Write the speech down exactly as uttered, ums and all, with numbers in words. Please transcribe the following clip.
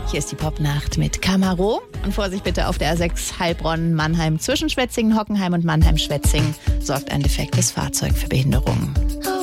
Hier ist die Popnacht mit Camaro. Und Vorsicht bitte auf der A sechs Heilbronn-Mannheim zwischen Schwetzingen, Hockenheim und Mannheim-Schwetzingen sorgt ein defektes Fahrzeug für Behinderungen.